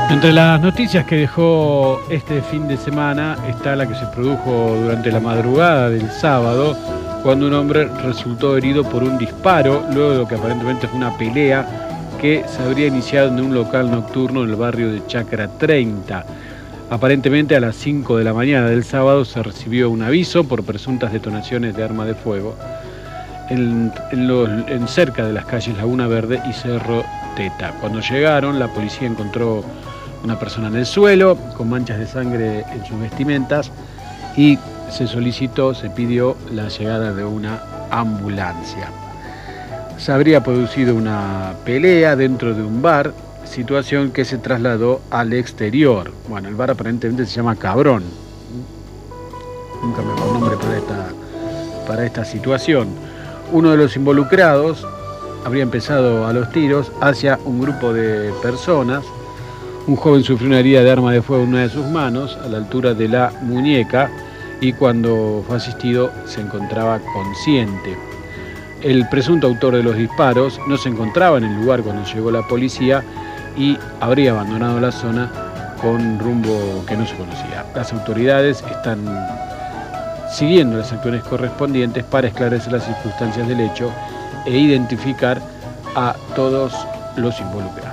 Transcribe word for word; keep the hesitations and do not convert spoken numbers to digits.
Entre las noticias que dejó este fin de semana está la que se produjo durante la madrugada del sábado, cuando un hombre resultó herido por un disparo, luego de lo que aparentemente fue una pelea que se habría iniciado en un local nocturno en el barrio de Chacra treinta. Aparentemente a las cinco de la mañana del sábado se recibió un aviso por presuntas detonaciones de arma de fuego en, en, los, en cerca de las calles Laguna Verde y Cerro Teta. Cuando llegaron, la policía encontró una persona en el suelo con manchas de sangre en sus vestimentas y se solicitó, se pidió la llegada de una ambulancia. Se habría producido una pelea dentro de un bar, situación que se trasladó al exterior. Bueno, el bar aparentemente se llama Cabrón. Nunca mejor nombre para esta, para esta situación. Uno de los involucrados habría empezado a los tiros hacia un grupo de personas. Un joven sufrió una herida de arma de fuego en una de sus manos, a la altura de la muñeca, y cuando fue asistido se encontraba consciente. El presunto autor de los disparos no se encontraba en el lugar cuando llegó la policía y habría abandonado la zona con rumbo que no se conocía. Las autoridades están siguiendo las acciones correspondientes para esclarecer las circunstancias del hecho e identificar a todos los involucrados.